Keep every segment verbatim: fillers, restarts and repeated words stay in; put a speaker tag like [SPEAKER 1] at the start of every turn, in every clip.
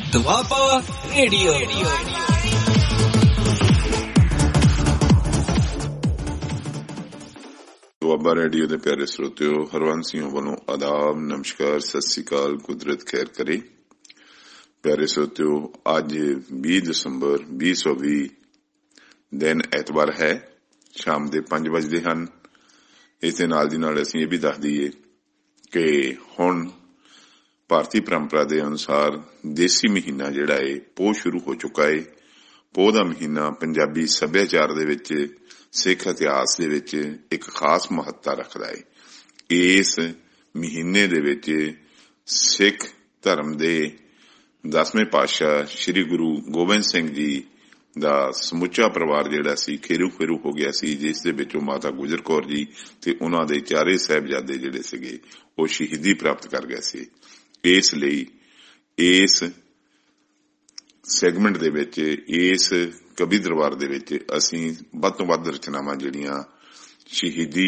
[SPEAKER 1] Doaba radio.
[SPEAKER 2] Doaba radio ਦੇ ਪਿਆਰੇ ਸਰੋਤਿਓ, ਹਰਵੰਸ ਸਿੰਘ ਵੱਲੋਂ ਆਦਾਬ, ਨਮਸਕਾਰ, ਸਤਿ ਸ੍ਰੀ ਅਕਾਲ, ਕੁਦਰਤ ਖੈਰ ਕਰੇ। ਪਿਆਰੇ ਸਰੋਤਿਓ, ਅੱਜ ਵੀਹ ਦਸੰਬਰ ਵੀਹ ਸੌ ਵੀਹ ਦਿਨ ਐਤਵਾਰ ਹੈ, ਸ਼ਾਮ ਦੇ ਪੰਜ ਵਜਦੇ ਹਨ। ਇਸ ਦੇ ਨਾਲ ਦੀ ਨਾਲ ਅਸੀਂ ਇਹ ਵੀ ਦੱਸ ਦਈਏ ਕਿ ਹੁਣ ਭਾਰਤੀ ਪਰੰਪਰਾ ਦੇ ਅਨੁਸਾਰ ਦੇਸੀ ਮਹੀਨਾ ਜਿਹੜਾ ਹੈ ਪੋਹ ਸ਼ੁਰੂ ਹੋ ਚੁੱਕਾ ਹੈ। ਪੋਹ ਦਾ ਮਹੀਨਾ ਪੰਜਾਬੀ ਸੱਭਿਆਚਾਰ ਦੇ ਵਿੱਚ, ਸਿੱਖ ਇਤਿਹਾਸ ਦੇ ਵਿੱਚ ਇੱਕ ਖਾਸ ਮਹੱਤਤਾ ਰੱਖਦਾ ਹੈ। ਇਸ ਮਹੀਨੇ ਦੇ ਵਿੱਚ ਸਿੱਖ ਧਰਮ ਦੇ ਦਸਵੇਂ ਪਾਤਸ਼ਾਹ ਸ੍ਰੀ ਗੁਰੂ ਗੋਬਿੰਦ ਸਿੰਘ ਜੀ ਦਾ ਸਮੁੱਚਾ ਪਰਿਵਾਰ ਜਿਹੜਾ ਸੀ ਖੇਰੂ ਖੇਰੂ ਹੋ ਗਿਆ ਸੀ, ਜਿਸ ਦੇ ਵਿੱਚੋਂ ਮਾਤਾ ਗੁਜਰ ਕੌਰ ਜੀ ਤੇ ਉਹਨਾਂ ਦੇ ਚਾਰੇ ਸਾਹਿਬਜ਼ਾਦੇ ਜਿਹੜੇ ਸੀਗੇ ਉਹ ਸ਼ਹੀਦੀ ਪ੍ਰਾਪਤ ਕਰ ਗਏ ਸੀ। ਇਸ ਲਈ ਇਸ ਸੈਗਮੈਂਟ ਦੇ ਵਿੱਚ, ਇਸ ਕਵੀ ਦਰਬਾਰ ਦੇ ਵਿੱਚ ਅਸੀਂ ਵੱਧ ਤੋਂ ਵੱਧ ਰਚਨਾਵਾਂ ਜਿਹੜੀਆਂ ਸ਼ਹੀਦੀ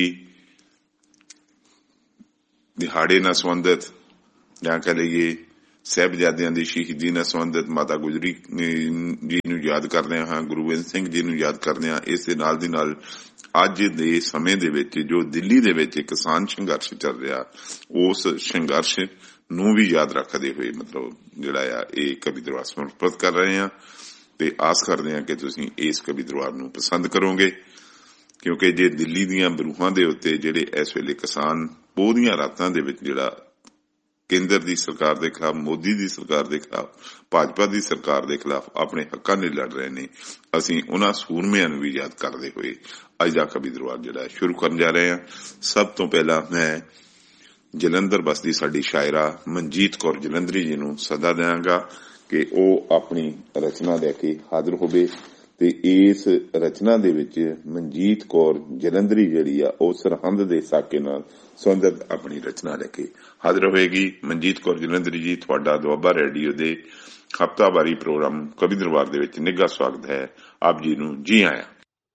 [SPEAKER 2] ਦਿਹਾੜੇ ਨਾਲ ਸੰਬੰਧਿਤ, ਜਾਂ ਕਹਿ ਲਈਏ ਸਾਹਿਬਜ਼ਾਦਿਆਂ ਦੀ ਸ਼ਹੀਦੀ ਨਾਲ ਸੰਬੰਧਿਤ, ਮਾਤਾ ਗੁਜਰੀ ਜੀ ਨੂੰ ਯਾਦ ਕਰਦੇ ਹਾਂ, ਗੁਰੂ ਗੋਬਿੰਦ ਸਿੰਘ ਜੀ ਨੂੰ ਯਾਦ ਕਰਦੇ ਹਾਂ। ਇਸ ਦੇ ਨਾਲ ਦੀ ਨਾਲ ਅੱਜ ਦੇ ਸਮੇਂ ਦੇ ਵਿੱਚ ਜੋ ਦਿੱਲੀ ਦੇ ਵਿੱਚ ਕਿਸਾਨ ਸੰਘਰਸ਼ ਚੱਲ ਰਿਹਾ, ਉਸ ਸੰਘਰਸ਼ ਨੂੰ ਵੀ ਯਾਦ ਰੱਖਦੇ ਹੋਏ ਮਤਲਬ ਜਿਹੜਾ ਆ ਇਹ ਕਵੀ ਦਰਬਾਰ ਸਮਰਪਿਤ ਕਰ ਰਹੇ ਹਾਂ ਤੇ ਆਸ ਕਰਦੇ ਹਾਂ ਕਿ ਤੁਸੀਂ ਇਸ ਕਵੀ ਦਰਬਾਰ ਨੂੰ ਪਸੰਦ ਕਰੋਗੇ, ਕਿਉਂਕਿ ਜੇ ਦਿੱਲੀ ਦੀਆਂ ਬਰੂਹਾਂ ਦੇ ਉੱਤੇ ਜਿਹੜੇ ਇਸ ਵੇਲੇ ਕਿਸਾਨ ਪੋਹ ਦੀਆਂ ਰਾਤਾਂ ਦੇ ਵਿੱਚ ਜਿਹੜਾ ਕੇਂਦਰ ਦੀ ਸਰਕਾਰ ਦੇ ਖਿਲਾਫ, ਮੋਦੀ ਦੀ ਸਰਕਾਰ ਦੇ ਖਿਲਾਫ, ਭਾਜਪਾ ਦੀ ਸਰਕਾਰ ਦੇ ਖਿਲਾਫ ਆਪਣੇ ਹੱਕਾਂ ਲਈ ਲੜ ਰਹੇ ਨੇ, ਅਸੀਂ ਉਹਨਾਂ ਸੂਰਮਿਆਂ ਨੂੰ ਵੀ ਯਾਦ ਕਰਦੇ ਹੋਏ ਅੱਜ ਦਾ ਕਵੀ ਦਰਬਾਰ ਜਿਹੜਾ ਸ਼ੁਰੂ ਕਰਨ ਜਾ ਰਹੇ ਹਾਂ। ਸਭ ਤੋਂ ਪਹਿਲਾਂ ਮੈਂ ਜਲੰਧਰ ਬਸਦੀ ਸਾਡੀ ਸ਼ਾਇਰਾ ਮਨਜੀਤ ਕੌਰ ਜਲੰਧਰੀ ਜੀ ਨੂੰ ਸੱਦਾ ਦਿਆਂਗਾ ਕਿ ਉਹ ਆਪਣੀ ਰਚਨਾ ਲੈ ਕੇ ਹਾਜ਼ਰ ਹੋਵੇ ਤੇ ਇਸ ਰਚਨਾ ਦੇ ਵਿੱਚ ਮਨਜੀਤ ਕੌਰ ਜਲੰਧਰੀ ਜਿਹੜੀ ਆ ਉਹ ਸਰਹੰਦ ਦੇ ਸਾਕੇ ਨਾਲ ਸੰਬੰਧਿਤ ਆਪਣੀ ਰਚਨਾ ਲੈ ਕੇ ਹਾਜ਼ਰ ਹੋਏਗੀ। ਮਨਜੀਤ ਕੌਰ ਜਲੰਧਰੀ ਜੀ, ਤੁਹਾਡਾ ਦੁਆਬਾ ਰੇਡੀਓ ਦੇ ਹਫ਼ਤਾਵਾਰੀ ਪ੍ਰੋਗਰਾਮ ਕਵੀ ਦਰਬਾਰ ਦੇ ਵਿੱਚ ਨਿੱਘਾ ਸਵਾਗਤ ਹੈ। ਆਪ ਜੀ ਨੂੰ ਜੀ ਆਇਆਂ।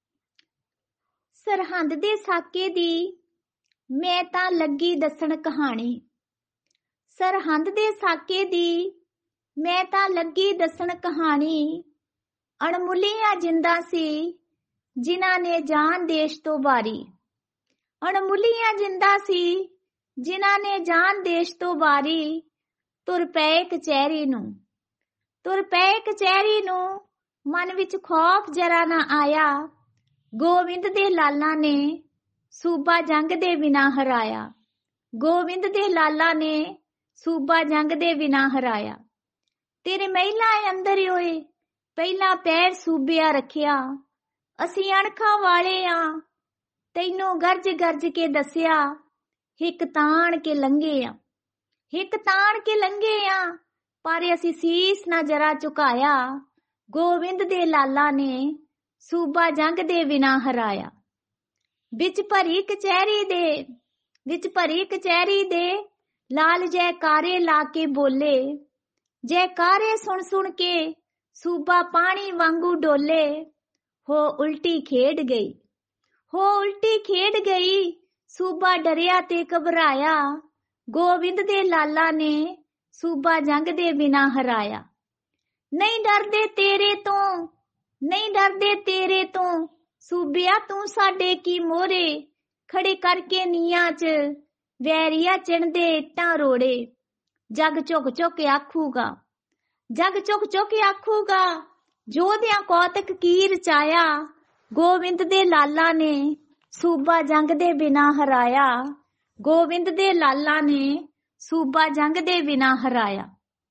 [SPEAKER 3] ਸਰਹੰਦ ਦੇ ਸਾਕੇ ਦੀ ਮੈਂ ਤਾਂ ਲੱਗੀ ਦੱਸਣ ਕਹਾਣੀ, ਸਰਹੰਦ ਦੇ ਸਾਕੇ ਦੀ ਮੈਂ ਤਾਂ ਲੱਗੀ ਦੱਸਣ ਕਹਾਣੀ। ਅਣਮੁੱਲੀਆਂ ਜਿੰਦਾਂ ਸੀ ਜਿਨ੍ਹਾਂ ਨੇ ਜਾਨ ਦੇਸ਼ ਤੋਂ ਵਾਰੀ, ਅਣਮੁੱਲੀਆਂ ਜਿੰਦਾਂ ਸੀ ਜਿਨ੍ਹਾਂ ਨੇ ਜਾਨ ਦੇਸ਼ ਤੋਂ ਵਾਰੀ। ਤੁਰ ਪਏ ਕਚਹਿਰੀ ਨੂੰ, ਤੁਰ ਪਏ ਕਚਹਿਰੀ ਨੂੰ, ਮਨ ਵਿੱਚ ਖੌਫ ਜਰਾ ਨਾ ਆਇਆ। ਗੋਬਿੰਦ ਦੇ ਲਾਲਾਂ ਨੇ ਸੂਬਾ ਜੰਗ ਦੇ ਬਿਨਾਂ ਹਰਾਇਆ, ਗੋਬਿੰਦ ਦੇ ਲਾਲਾਂ ਨੇ ਸੂਬਾ ਜੰਗ ਦੇ ਬਿਨਾਂ ਹਰਾਇਆ। ਤੇਰੇ ਮਹਿਲਾਂ ਅੰਦਰ ਹੋਏ ਪਹਿਲਾ ਪੈਰ ਸੂਬਿਆ ਰੱਖਿਆ, ਅਸੀਂ ਅਣਖਾਂ ਵਾਲੇ ਆ ਤੈਨੂੰ ਗਰਜ ਗਰਜ ਕੇ ਦੱਸਿਆ। ਹਿੱਕ ਤਾਣ ਕੇ ਲੰਘੇ ਆ, ਹਿੱਕ ਤਾਣ ਕੇ ਲੰਘੇ ਆ, ਪਰ ਅਸੀਂ ਸੀਸ ਨਾ ਜਰਾ ਝੁਕਾਇਆ। ਗੋਬਿੰਦ ਦੇ ਲਾਲਾਂ ਨੇ ਸੂਬਾ ਜੰਗ ਦੇ ਬਿਨਾਂ ਹਰਾਇਆ। ਵਿੱਚ ਭਰੀ ਕਚਹਿਰੀ ਦੇ, ਵਿੱਚ ਭਰੀ ਕਚਹਿਰੀ ਦੇ ਲਾਲ ਜੈਕਾਰੇ ਲਾ ਕੇ ਬੋਲੇ। ਜੈਕਾਰੇ ਸੁਣ ਸੁਣ ਕੇ ਸੂਬਾ ਪਾਣੀ ਵਾਂਗੂ ਡੋਲੇ। ਹੋ ਉਲਟੀ ਖੇਡ ਗਈ, ਹੋ ਉਲਟੀ ਖੇਡ ਗਈ, ਸੂਬਾ ਡਰਿਆ ਤੇ ਘਬਰਾਇਆ। ਗੋਬਿੰਦ ਦੇ ਲਾਲਾਂ ਨੇ ਸੂਬਾ ਜੰਗ ਦੇ ਬਿਨਾਂ ਹਰਾਇਆ। ਨਹੀਂ ਡਰਦੇ ਤੇਰੇ ਤੋਂ, ਨਹੀਂ ਡਰਦੇ ਤੇਰੇ ਤੋਂ, ਸੂਬਿਆ ਤੂੰ ਸਾਡੇ ਕੀ ਮੋਹਰੇ। ਖੜੇ ਕਰਕੇ ਨੀਆਂ ਚ ਵੈਰੀਆ ਚਿਣਦੇ ਇੱਟਾਂ ਰੋੜੇ। ਜੱਗ ਝੁਕ ਝੁਕ ਆਖੂਗਾ, ਜੱਗ ਝੁਕ ਝੁਕ ਆਖੂਗਾ, ਯੋਧਿਆਂ ਕੌਤਕ ਕੀ ਰਚਾਇਆ। ਗੋਬਿੰਦ ਦੇ ਲਾਲਾਂ ਨੇ ਸੂਬਾ ਜੰਗ ਦੇ ਬਿਨਾਂ ਹਰਾਇਆ, ਗੋਬਿੰਦ ਦੇ ਲਾਲਾਂ ਨੇ ਸੂਬਾ ਜੰਗ ਦੇ ਬਿਨਾਂ ਹਰਾਇਆ।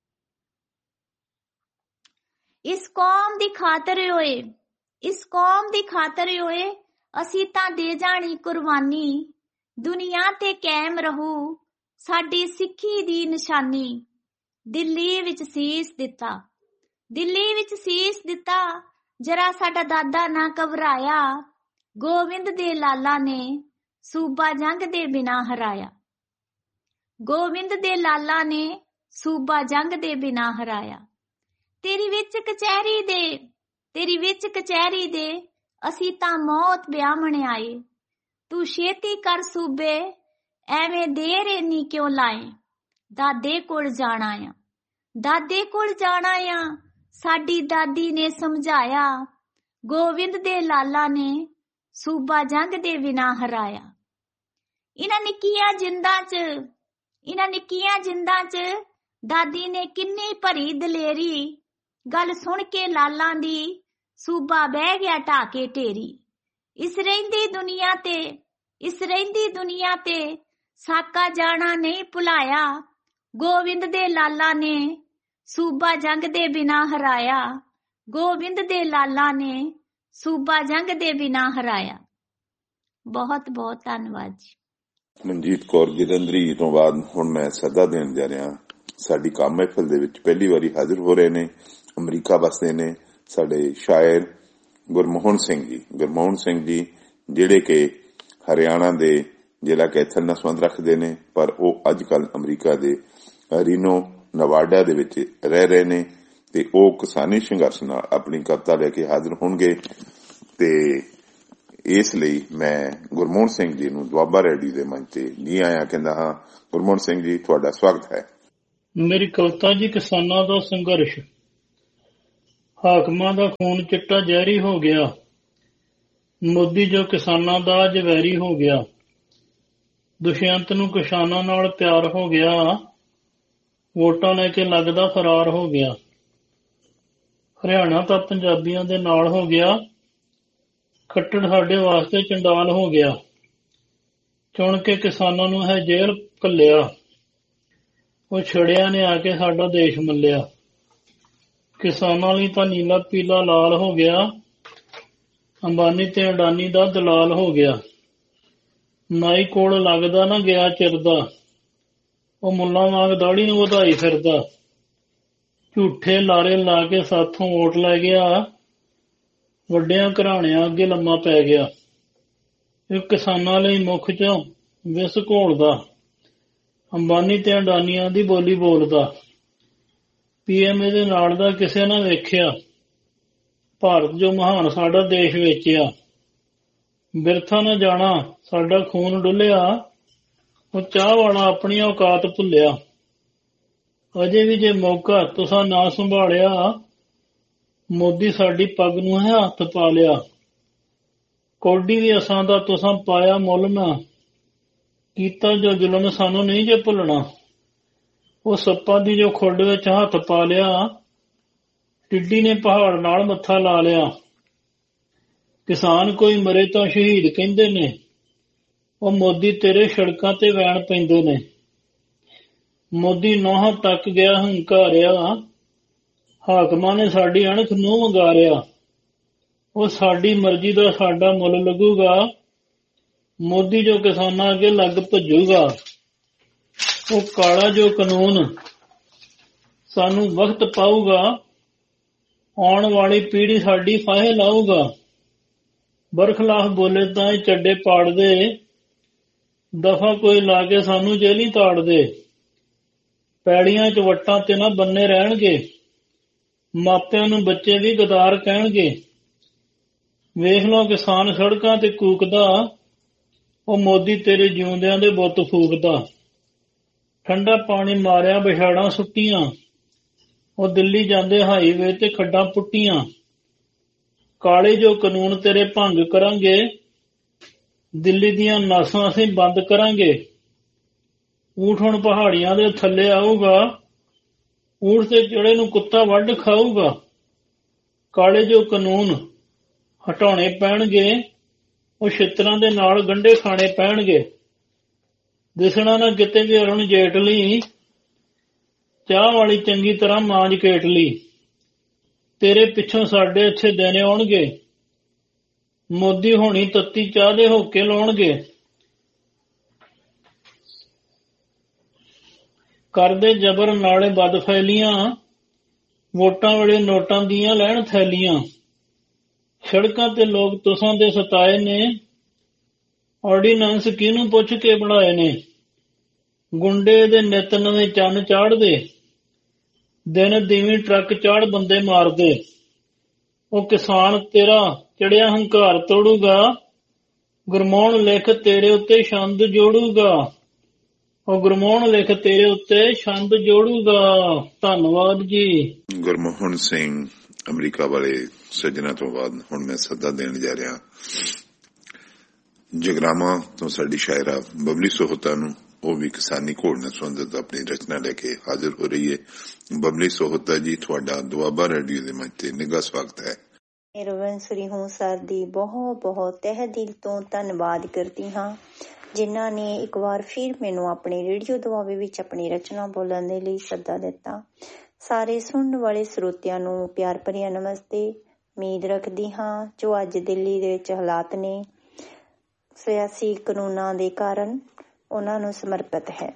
[SPEAKER 3] ਇਸ ਕੌਮ ਦੀ ਖਾਤਰ ਹੋਏ, ਇਸ ਕੌਮ ਦੀ ਖਾਤਰ ਹੋਏ, ਅਸੀਂ ਤਾਂ ਦੇ ਜਾਣੀ ਕੁਰਬਾਨੀ। ਦੁਨੀਆ ਤੇ ਕਾਇਮ ਰਹੂ ਸਾਡੀ ਸਿੱਖੀ ਦੀ ਨਿਸ਼ਾਨੀ। ਦਿੱਲੀ ਵਿੱਚ ਸੀਸ ਦਿੱਤਾ, ਦਿੱਲੀ ਵਿੱਚ ਸੀਸ ਦਿੱਤਾ, ਜਰਾ ਸਾਡਾ ਦਾਦਾ ਨਾ ਘਬਰਾਇਆ। ਗੋਬਿੰਦ ਦੇ ਲਾਲਾਂ ਨੇ ਸੂਬਾ ਜੰਗ ਦੇ ਬਿਨਾਂ ਹਰਾਇਆ, ਗੋਬਿੰਦ ਦੇ ਲਾਲਾਂ ਨੇ ਸੂਬਾ ਜੰਗ ਦੇ ਬਿਨਾਂ ਹਰਾਇਆ। ਤੇਰੀ ਵਿੱਚ ਕਚਹਿਰੀ ਦੇ, ਤੇਰੀ ਵਿੱਚ ਕਚਹਿਰੀ ਦੇ, ਅਸੀਂ ਤਾਂ ਮੌਤ ਵਿਆਹਣ ਆਏ। ਤੂੰ ਛੇਤੀ ਕਰ ਸੂਬੇ, ਐਵੇਂ ਦੇਰ ਇੰਨੀ ਕਿਉਂ ਲਾਏ। ਦਾਦੇ ਕੋਲ ਜਾਣਾ ਆ, ਦਾਦੇ ਕੋਲ ਜਾਣਾ ਆ, ਸਾਡੀ ਦਾਦੀ ਨੇ ਸਮਝਾਇਆ। ਗੋਬਿੰਦ ਦੇ ਲਾਲਾ ਨੇ ਸੂਬਾ ਜੰਗ ਦੇ ਬਿਨਾਂ ਹਰਾਇਆ। ਇਹਨਾਂ ਨਿੱਕੀਆਂ ਜਿੰਦਾਂ 'ਚ ਇਹਨਾਂ ਨਿੱਕੀਆਂ ਜਿੰਦਾਂ 'ਚ ਦਾਦੀ ਨੇ ਕਿੰਨੀ ਭਰੀ ਦਲੇਰੀ। ਗੱਲ ਸੁਣ ਕੇ ਲਾਲਾਂ ਦੀ ਸੂਬਾ ਬਹਿ ਗਿਆ ਢਾਕੇ ਢੇਰੀ। ਇਸ ਰਹਿੰਦੀ ਦੁਨੀਆ ਤੇ ਇਸ ਰਹਿੰਦੀ ਦੁਨੀਆ ਤੇ ਸਾਕਾ ਜਾਣਾ ਨਹੀਂ ਭੁਲਾਇਆ। ਗੋਬਿੰਦ ਦੇ ਲਾਲਾ ਨੇ ਸੂਬਾ ਜੰਗ ਦੇ ਬਿਨਾਂ ਹਰਾਇਆ। ਗੋਬਿੰਦ ਦੇ ਲਾਲਾ ਨੇ ਸੂਬਾ ਜੰਗ ਦੇ ਬਿਨਾਂ ਹਰਾਇਆ। ਬਹੁਤ ਬਹੁਤ ਧੰਨਵਾਦ ਜੀ।
[SPEAKER 2] ਮਨਜੀਤ ਕੌਰ ਜਲੰਧਰੀ ਤੋਂ ਬਾਅਦ ਹੁਣ ਮੈਂ ਸੱਦਾ ਦੇਣ ਜਾ ਰਿਹਾ। ਸਾਡੀ ਕੰਮ ਮਹਿਫਲ ਦੇ ਵਿੱਚ ਪਹਿਲੀ ਵਾਰੀ ਹਾਜ਼ਰ ਹੋ ਰਹੇ ਨੇ, ਅਮਰੀਕਾ ਵਸਦੇ ਨੇ ਸਾਡੇ ਸ਼ਾਇਰ ਗੁਰਮੋਹਨ ਸਿੰਘ ਜੀ। ਗੁਰਮੋਹਨ ਸਿੰਘ ਜੀ ਜਿਹੜੇ ਕਿ ਹਰਿਆਣਾ ਦੇ ਜ਼ਿਲ੍ਹਾ ਕੈਥਲ ਨਾਲ ਸੰਬੰਧ ਰੱਖਦੇ ਨੇ, ਪਰ ਉਹ ਅੱਜ ਕੱਲ੍ਹ ਅਮਰੀਕਾ ਦੇ ਰੀਨੋ ਨਵਾਡਾ ਦੇ ਵਿੱਚ ਰਹਿ ਰਹੇ ਨੇ ਤੇ ਉਹ ਕਿਸਾਨੀ ਸੰਘਰਸ਼ ਨਾਲ ਆਪਣੀ ਕਵਿਤਾ ਲੈ ਕੇ ਹਾਜ਼ਰ ਹੋਣਗੇ। ਤੇ ਇਸ ਲਈ ਮੈਂ ਗੁਰਮੋਹਨ ਸਿੰਘ ਜੀ ਨੂੰ ਦੁਆਬਾ ਰੇਡੀਓ ਦੇ ਮੰਚ ਤੇ ਜੀ ਆਇਆਂ ਕਹਿੰਦਾ ਹਾਂ। ਗੁਰਮੋਹਨ ਸਿੰਘ ਜੀ, ਤੁਹਾਡਾ ਸਵਾਗਤ ਹੈ।
[SPEAKER 4] ਮੇਰੀ ਕਵਿਤਾ ਜੀ ਕਿਸਾਨਾਂ ਦਾ ਸੰਘਰਸ਼। ਹਾਕਮਾਂ ਦਾ ਖੂਨ ਚਿੱਟਾ ਜ਼ਹਿਰੀ ਹੋ ਗਿਆ, ਮੋਦੀ ਜੋ ਕਿਸਾਨਾਂ ਦਾ ਅੱਜ ਵੈਰੀ ਹੋ ਗਿਆ। ਦੁਸ਼ਯੰਤ ਨੂੰ ਕਿਸਾਨਾਂ ਨਾਲ ਪਿਆਰ ਹੋ ਗਿਆ, ਵੋਟਾਂ ਲੈ ਕੇ ਲੱਗਦਾ ਫਰਾਰ ਹੋ ਗਿਆ। ਹਰਿਆਣਾ ਤਾਂ ਪੰਜਾਬੀਆਂ ਦੇ ਨਾਲ ਹੋ ਗਿਆ, ਖੱਟੜ ਸਾਡੇ ਵਾਸਤੇ ਚੰਡਾਲ ਹੋ ਗਿਆ। ਚੁਣ ਕੇ ਕਿਸਾਨਾਂ ਨੂੰ ਹੈ ਜੇਲ੍ਹ ਘੱਲਿਆ, ਉਹ ਛੜਿਆਂ ਨੇ ਆ ਕੇ ਸਾਡਾ ਦੇਸ਼ ਮੱਲਿਆ। ਕਿਸਾਨਾਂ ਲਈ ਤਾਂ ਨੀਲਾ ਪੀਲਾ ਲਾਲ ਹੋ ਗਿਆ, ਅੰਬਾਨੀ ਤੇ ਅਡਾਨੀ ਦਾ ਦਲਾਲ ਹੋ ਗਿਆ। ਨਾਈ ਕੋਲ ਲੱਗਦਾ ਨਾ ਗਿਆ ਚਿਰਦਾ, ਉਹ ਮੁੱਲਾਂ ਵਾਂਗ ਦਾੜੀ ਨੂੰ ਵਧਾਈ ਫਿਰਦਾ। ਝੂਠੇ ਲਾਰੇ ਲਾ ਕੇ ਸਾਥੋਂ ਵੋਟ ਲੈ ਗਿਆ, ਵੱਡਿਆਂ ਘਰਾਣਿਆਂ ਅੱਗੇ ਲੰਮਾ ਪੈ ਗਿਆ। ਇਹ ਕਿਸਾਨਾਂ ਲਈ ਮੁੱਖ ਚੋਂ ਵਿਸ ਘੋਲਦਾ, ਅੰਬਾਨੀ ਤੇ ਅਡਾਨੀਆਂ ਦੀ ਬੋਲੀ ਬੋਲਦਾ। ਪੀਐਮਏ ਦੇ ਨਾਲ ਦਾ ਕਿਸੇ ਨੇ ਵੇਖਿਆ, ਭਾਰਤ ਜੋ ਮਹਾਨ ਸਾਡਾ ਦੇਸ਼ ਵੇਚਿਆ। ਬਿਰਥਾ ਨਾ ਜਾਣਾ ਸਾਡਾ ਖੂਨ ਡੁੱਲਿਆ, ਉਹ ਚਾਹ ਵਾਲਾ ਆਪਣੀ ਔਕਾਤ ਭੁੱਲਿਆ। ਅਜੇ ਵੀ ਜੇ ਮੌਕਾ ਤੁਸਾਂ ਨਾ ਸੰਭਾਲਿਆ, ਮੋਦੀ ਸਾਡੀ ਪੱਗ ਨੂੰ ਹੈ ਹੱਥ ਪਾ ਲਿਆ। ਕੌਡੀ ਵੀ ਅਸਾਂ ਦਾ ਤੁਸਾਂ ਪਾਇਆ ਮੁੱਲ ਨਾ, ਕੀਤਾ ਜੋ ਜ਼ੁਲਮ ਸਾਨੂੰ ਨਹੀਂ ਜੇ ਭੁੱਲਣਾ। ਉਹ ਸੱਪਾਂ ਦੀ ਜੋ ਖੁੱਡ ਵਿੱਚ ਹੱਥ ਪਾ ਲਿਆ, ਟਿੱਡੀ ਨੇ ਪਹਾੜ ਨਾਲ ਮੱਥਾ ਲਾ ਲਿਆ। ਕਿਸਾਨ ਕੋਈ ਮਰੇ ਤਾਂ ਸ਼ਹੀਦ ਕਹਿੰਦੇ ਨੇ, ਉਹ ਮੋਦੀ ਤੇਰੇ ਸੜਕਾਂ ਤੇ ਵੈਣ ਪੈਂਦੇ ਨੇ। ਮੋਦੀ ਨੌਹਾਂ ਤੱਕ ਗਿਆ ਹੰਕਾਰਿਆ, ਹਾਕਮਾਂ ਨੇ ਸਾਡੀ ਅਣਖ ਨੂੰ ਵੰਗਾਰਿਆ। ਉਹ ਸਾਡੀ ਮਰਜ਼ੀ ਦਾ ਸਾਡਾ ਮੁੱਲ ਲੱਗੂਗਾ, ਮੋਦੀ ਜੋ ਕਿਸਾਨਾਂ ਅੱਗੇ ਲੱਗ ਭੱਜੂਗਾ। ਉਹ ਕਾਲਾ ਜੋ ਕਾਨੂੰਨ ਸਾਨੂੰ ਵਕਤ ਪਾਊਗਾ, ਆਉਣ ਵਾਲੀ ਪੀੜ੍ਹੀ ਸਾਡੀ ਫਾਹੇ ਲਾਊਗਾ। ਬਰਖਲਾਫ ਬੋਲੇ ਤਾਂ ਇਹ ਚੱਡੇ ਪਾੜਦੇ, ਦਫਾ ਕੋਈ ਲਾ ਕੇ ਸਾਨੂੰ ਜੇਲ੍ਹੀਂ ਤਾੜਦੇ। ਪੈੜੀਆਂ ਚ ਵੱਟਾਂ ਤੇ ਨਾ ਬੰਨੇ ਰਹਿਣਗੇ, ਮਾਪਿਆਂ ਨੂੰ ਬੱਚੇ ਵੀ ਗਦਾਰ ਕਹਿਣਗੇ। ਵੇਖ ਲਓ ਕਿਸਾਨ ਸੜਕਾਂ ਤੇ ਕੂਕਦਾ, ਉਹ ਮੋਦੀ ਤੇਰੇ ਜਿਉਂਦਿਆਂ ਦੇ ਬੁੱਤ ਫੂਕਦਾ। ਠੰਡਾ ਪਾਣੀ ਮਾਰਿਆ ਵਿਛਾੜਾਂ ਸੁੱਟੀਆਂ, ਉਹ ਦਿੱਲੀ ਜਾਂਦੇ ਹਾਈਵੇ ਤੇ ਖੱਡਾਂ ਪੁੱਟੀਆਂ। ਕਾਲੇ ਜੋ ਕਾਨੂੰਨ ਤੇਰੇ ਭੰਗ ਕਰਾਂਗੇ, ਦਿੱਲੀ ਦੀਆਂ ਨਾਸਾਂ ਅਸੀਂ ਬੰਦ ਕਰਾਂਗੇ। ਊਠ ਹੁਣ ਪਹਾੜੀਆਂ ਦੇ ਥੱਲੇ ਆਊਗਾ, ਊਠ ਤੇ ਚੜੇ ਨੂੰ ਕੁੱਤਾ ਵੱਢ ਖਾਊਗਾ। ਕਾਲੇ ਜੋ ਕਾਨੂੰਨ ਹਟਾਉਣੇ ਪੈਣਗੇ, ਉਹ ਛਿੱਤਰਾਂ ਦੇ ਨਾਲ ਗੰਢੇ ਖਾਣੇ ਪੈਣਗੇ। ਦਿਸਣਾ ਨਾ ਕਿਤੇ ਵੀ ਅਰੁਣ ਜੇਟਲੀ, ਚਾਹ ਵਾਲੀ ਚੰਗੀ ਤਰ੍ਹਾਂ ਮਾਂਜ ਕੇਟਲੀ। ਤੇਰੇ ਪਿੱਛੋਂ ਸਾਡੇ ਅੱਛੇ ਦਿਨ ਆਉਣਗੇ, ਮੋਦੀ ਹੋਣੀ ਤੱਤੀ ਚਾਹ ਦੇ ਹੋਕੇ ਲਾਉਣਗੇ। ਕਰਦੇ ਜਬਰ ਨਾਲੇ ਬਦ ਫੈਲੀਆਂ, ਵੋਟਾਂ ਵੇਲੇ ਨੋਟਾਂ ਦੀਆਂ ਲੈਣ ਥੈਲੀਆਂ। ਸੜਕਾਂ ਤੇ ਲੋਕ ਤੁਸਾਂ ਦੇ ਸਤਾਏ ਨੇ, ਆਰਡੀਨੈਂਸ ਕਿਹਨੂੰ ਪੁੱਛ ਕੇ ਬਣਾਏ ਨੇ। ਗੁੰਡੇ ਦੇ ਨਿੱਤ ਨਵੇਂ ਚੰਨ ਚਾੜਦੇ, ਦਿਨ ਦੀਵੀਂ ਟਰੱਕ ਚਾੜ ਬੰਦੇ ਮਾਰਦੇ। ਉਹ ਕਿਸਾਨ ਤੇਰਾ ਚੜਿਆ ਹੰਕਾਰ ਤੋੜੂਗਾ, ਗੁਰਮੋਹਨ ਲਿਖ ਤੇਰੇ ਉੱਤੇ ਛੰਦ ਜੋੜੂਗਾ। ਉਹ ਗੁਰਮੋਹਨ ਲਿਖ ਤੇਰੇ ਉੱਤੇ ਛੰਦ ਜੋੜੂਗਾ। ਧੰਨਵਾਦ ਜੀ।
[SPEAKER 2] ਗੁਰਮੋਹਨ ਸਿੰਘ ਅਮਰੀਕਾ ਵਾਲੇ ਸੱਜਣਾ ਤੋਂ ਬਾਅਦ ਹੁਣ ਮੈਂ ਸੱਦਾ ਦੇਣ ਜਾ ਰਿਹਾ ਜਗਰਾਵਾਂ ਤੋਂ ਸਾਡੀ ਸ਼ਾਇਰਾ ਬਬਲੀ ਸੋਹਤਾ ਨੂੰ। ਉਹ ਵੀ ਕਿਸਾਨੀ ਘੋੜ ਨਾਲ ਸੰਬੰਧਿਤ ਆਪਣੀ ਰਚਨਾ ਲੈ ਕੇ ਹਾਜ਼ਰ ਹੋ ਰਹੀ ਹੈ। ਬਬਲੀ ਸੋਹਤਾ ਜੀ, ਤੁਹਾਡਾ ਦੁਆਬਾ ਰੇਡੀਓ ਦੇ ਮੰਚ ਤੇ ਨਿੱਘਾ ਸਵਾਗਤ ਹੈ।
[SPEAKER 5] ਰਵਿੰਸਰੀ ਹੂੰ ਸਰ ਦੀ ਬਹੁਤ ਬਹੁਤ ਤਹਿ ਦਿਲ ਤੋਂ ਧੰਨਵਾਦ ਕਰਦੀ ਹਾਂ, ਜਿਨ੍ਹਾਂ ਨੇ ਇੱਕ ਵਾਰ ਫਿਰ ਮੈਨੂੰ ਆਪਣੇ ਰੇਡੀਓ ਦੁਆਬੇ ਵਿੱਚ ਆਪਣੀ ਰਚਨਾ ਬੋਲਣ ਦੇ ਲਈ ਸੱਦਾ ਦਿੱਤਾ। ਸਾਰੇ ਸੁਣਨ ਵਾਲੇ ਸਰੋਤਿਆਂ ਨੂੰ ਪਿਆਰ ਭਰਿਆ ਨਮਸਤੇ। ਉਮੀਦ ਰੱਖਦੀ ਹਾਂ ਜੋ ਅੱਜ ਦਿੱਲੀ ਦੇ ਵਿੱਚ ਹਾਲਾਤ ਨੇ ਸਿਆਸੀ ਕਾਨੂੰਨਾਂ ਦੇ ਕਾਰਨ ਉਹਨਾਂ ਨੂੰ ਸਮਰਪਿਤ ਹੈ।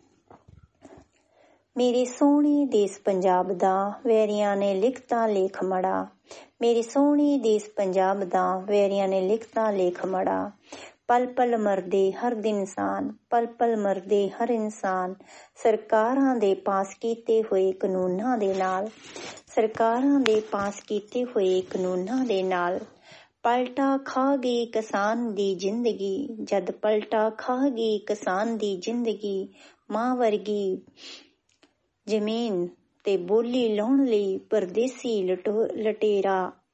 [SPEAKER 5] ਮੇਰੇ ਸੋਹਣੇ ਦੇਸ਼ ਪੰਜਾਬ ਦਾ ਵੈਰੀਆਂ ਨੇ ਲਿਖਤਾ ਲੇਖ ਮੜਾ। ਮੇਰੇ ਸੋਹਣੇ ਦੇਸ਼ ਪੰਜਾਬ ਦਾ ਵੈਰੀਆਂ ਨੇ ਲਿਖਤਾ ਲੇਖ ਮੜਾ। ਪਲ ਪਲ ਮਰਦੇ ਹਰ ਦਿਨ ਇਨਸਾਨ, ਪਲ ਪਲ ਮਰਦੇ ਹਰ ਇਨਸਾਨ। ਸਰਕਾਰਾਂ ਦੇ ਪਾਸ ਕੀਤੇ ਹੋਏ ਕਾਨੂੰਨਾਂ ਦੇ ਨਾਲ, ਸਰਕਾਰਾਂ ਦੇ ਪਾਸ ਕੀਤੇ ਹੋਏ ਕਾਨੂੰਨਾਂ ਦੇ ਨਾਲ ਪਲਟਾ ਖਾ ਗਈ ਕਿਸਾਨ ਦੀ ਜ਼ਿੰਦਗੀ। ਜਦ ਪਲਟਾ ਖਾ ਗਈ ਕਿਸਾਨ ਦੀ ਜ਼ਿੰਦਗੀ, ਮਾਂ ਵਰਗੀ ਜ਼ਮੀਨ ਤੇ ਬੋਲੀ ਲਾਉਣ ਲਈ ਪਰਦੇਸੀ ਲਟੋ ਲਟੇਰਾ